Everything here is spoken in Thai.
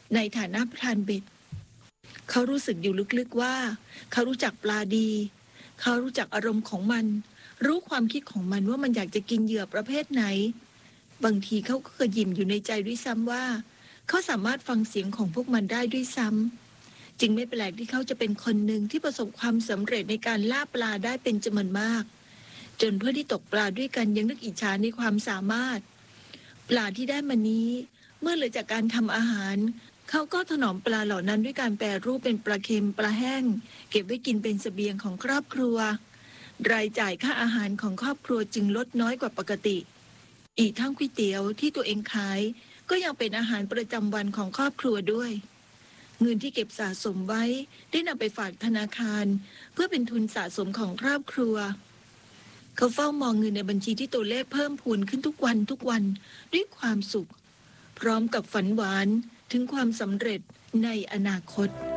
ในฐานะพรานเบ็ดเขารู้สึกอยู่ลึกๆว่าเขารู้จักปลาดีเขารู้จักอารมณ์ของมันรู้ความคิดของมันว่ามันอยากจะกินเหยื่อประเภทไหนบางทีเขาก็กระยิมอยู่ในใจด้วยซ้ำว่าเขาสามารถฟังเสียงของพวกมันได้ด้วยซ้ำจึงไม่แปลกที่เขาจะเป็นคนหนึ่งที่ประสบความสำเร็จในการล่าปลาได้เป็นจำนวนมากจนเพื่อนที่ตกปลาด้วยกันยังนึกอิจฉาในความสามารถปลาที่ได้มานี้เมื่อเหลือจากการทำอาหารเขาก็ถนอมปลาเหล่านั้นด้วยการแปรรูปเป็นปลาเค็มปลาแห้งเก็บไว้กินเป็นเสบียงของครอบครัวรายจ่ายค่าอาหารของครอบครัวจึงลดน้อยกว่าปกติอีกทั้งก๋วยเตี๋ยวที่ตัวเองขายก็ยังเป็นอาหารประจำวันของครอบครัวด้วยเงินที่เก็บสะสมไว้ได้นำไปฝากธนาคารเพื่อเป็นทุนสะสมของครอบครัวเขาเฝ้ามองเงินในบัญชีที่ตัวเลขเพิ่มพูนขึ้นทุกวันด้วยความสุขพร้อมกับฝันหวานถึงความสำเร็จในอนาคต